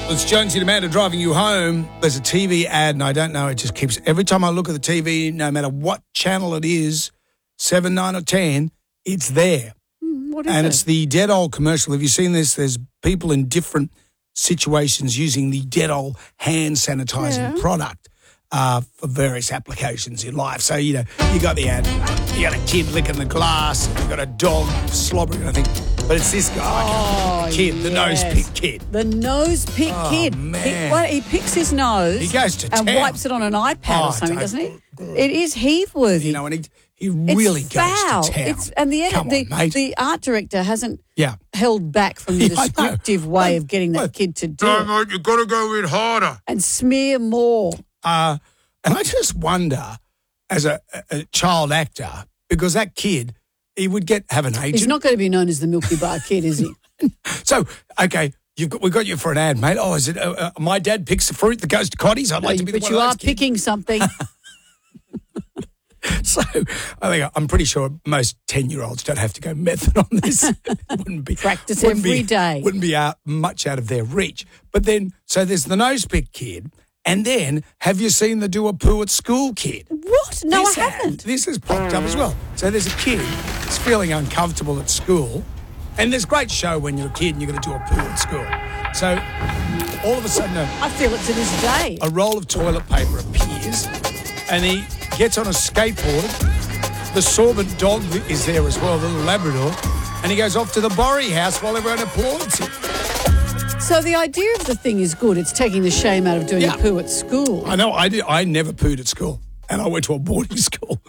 It's Jonesy and Amanda driving you home. There's a TV ad, and I don't know, it just keeps, every time I look at the TV, no matter what channel it is, 7, 9 or 10, it's there. What is And it? it's the Dettol commercial. Have you seen this? There's people in different situations using the Dettol hand sanitizing product for various applications in life. So, you know, you got the ad, you got a kid licking the glass, you got a dog slobbering, I think. But it's this guy, the nose pick kid. The nose pick kid. Man. He picks his nose He goes to and town. wipes it on an iPad or something, doesn't he? It is heave-worthy. You know, and he really it's goes foul. to town. And Come on, mate. the art director hasn't Yeah. held back from the Yeah, I know. descriptive way of getting that kid to do it. mate, you got to go a bit harder. And smear more. And I just wonder, as a child actor, because that kid, he would have an agent. He's not going to be known as the Milky Bar Kid, is he? So, okay, we got you for an ad, mate. Oh, is it my dad picks the fruit that goes to Cotties? I'd like to be the But one you of are those kids. picking something. So, I'm pretty sure most 10-year-olds don't have to go method on this. It wouldn't be Practice wouldn't every be- day. Wouldn't be much out of their reach. But then, so there's the nose pick kid, and then have you seen the do a poo at school kid? What? No, This I ad, haven't. This has popped up as well. So there's a kid that's feeling uncomfortable at school, and there's a great show when you're a kid and you're going to do a poo at school. So all of a sudden, I feel it to this day. a roll of toilet paper appears, and he gets on a skateboard. The sorbent dog is there as well, the little Labrador, and he goes off to the Borry house while everyone applauds him. So the idea of the thing is good. It's taking the shame out of doing a poo at school. I know, I never pooed at school, and I went to a boarding school.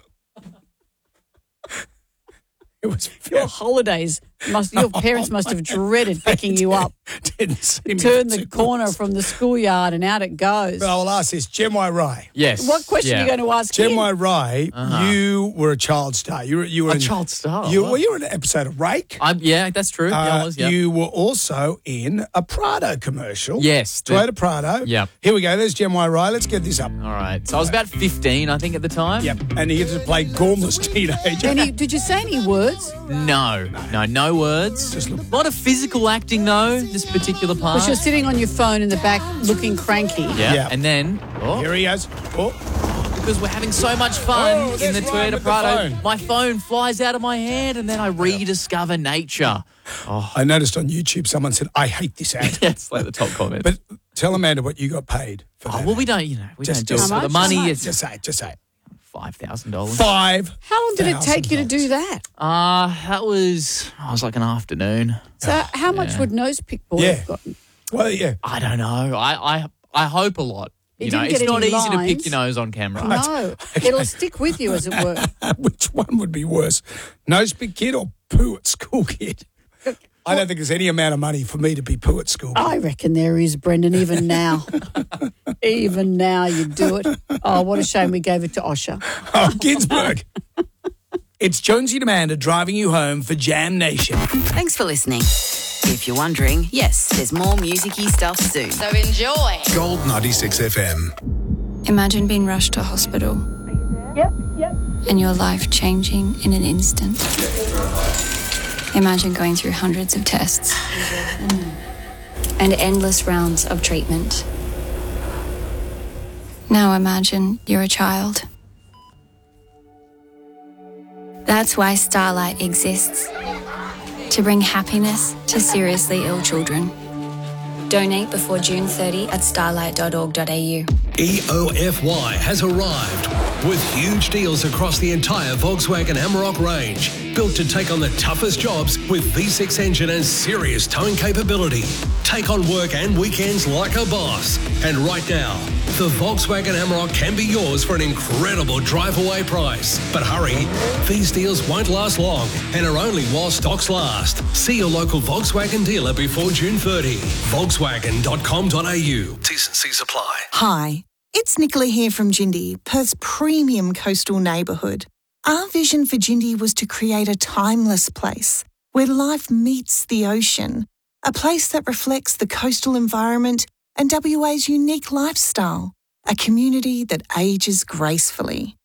It was Your holidays your parents must have dreaded picking you up. Didn't see me Turn for the 2 corner months. from the schoolyard and out it goes. Well, I'll ask this. Gemwai Rai. Yes. What question are you going to ask him? Gemwai Rai, you were a child star. You were A in, child star? You What? were in an episode of Rake. Yeah, that's true. Yeah, I was, yeah. You were also in a Prado commercial. Yes, the- Toyota Prado. Yep. Here we go. There's Gemwai Rai. Let's get this up. All right. So I was about 15, I think, at the time. Yep. And he had to play gormless teenager. Did you say any words? No words. Just look- A lot of physical acting, though, this particular part. Because you're sitting on your phone in the back looking cranky. Yeah. Yeah. And then, Here he goes. Oh, because we're having so much fun Oh, in there's the Ryan Toyota with the Prado, phone. my phone flies out of my hand and then I rediscover nature. I noticed on YouTube someone said, I hate this ad. That's like the top comment. But tell Amanda what you got paid for that. well, we don't, we Just- don't do it just- for the How money. much? It's Just say it. Just say it. $5,000. How long did it take you to do that? That was, it was like an afternoon. So how much would Nose Pick Boy Yeah. have gotten? Well, yeah. I don't know. I hope a lot. He You know, didn't it's get not any easy to lines. pick your nose on camera. No, it'll stick with you, as it were. Which one would be worse? Nose big kid or poo at school kid? I don't think there's any amount of money for me to be poo at school kid. I reckon there is, Brendan, even now. Even now you do it. Oh, what a shame we gave it to Osher. Oh, Ginsburg. It's Jonesy and Amanda driving you home for Jam Nation. Thanks for listening. If you're wondering, yes, there's more music-y stuff soon. So enjoy. Gold 96 FM. Imagine being rushed to hospital. Yep. And your life changing in an instant. Imagine going through hundreds of tests and endless rounds of treatment. Now imagine you're a child. That's why Starlight exists. To bring happiness to seriously ill children. Donate before June 30 at starlight.org.au. EOFY has arrived with huge deals across the entire Volkswagen Amarok range. Built to take on the toughest jobs with V6 engine and serious towing capability. Take on work and weekends like a boss. And right now, the Volkswagen Amarok can be yours for an incredible drive-away price. But hurry, these deals won't last long and are only while stocks last. See your local Volkswagen dealer before June 30. Volkswagen.com.au. T&Cs apply. Hi, it's Nicola here from Jindy, Perth's premium coastal neighbourhood. Our vision for Jindy was to create a timeless place where life meets the ocean, a place that reflects the coastal environment and WA's unique lifestyle, a community that ages gracefully.